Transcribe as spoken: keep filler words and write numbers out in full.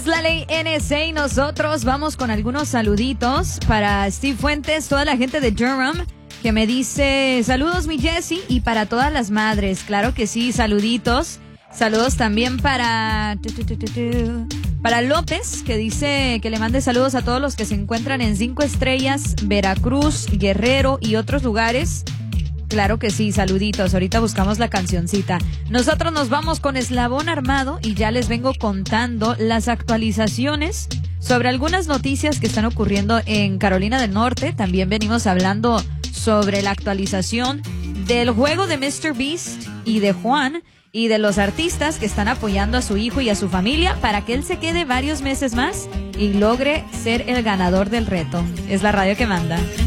Es la ley N C y nosotros vamos con algunos saluditos para Steve Fuentes, toda la gente de Durham, que me dice, saludos mi Jessie, y para todas las madres, claro que sí, saluditos. Saludos también para para López, que dice que le mande saludos a todos los que se encuentran en Cinco Estrellas, Veracruz, Guerrero y otros lugares. Claro que sí, saluditos. Ahorita buscamos la cancioncita. Nosotros nos vamos con Eslabón Armado y ya les vengo contando las actualizaciones sobre algunas noticias que están ocurriendo en Carolina del Norte. También venimos hablando sobre la actualización del juego de míster Beast y de Juan y de los artistas que están apoyando a su hijo y a su familia para que él se quede varios meses más y logre ser el ganador del reto. Es la radio que manda.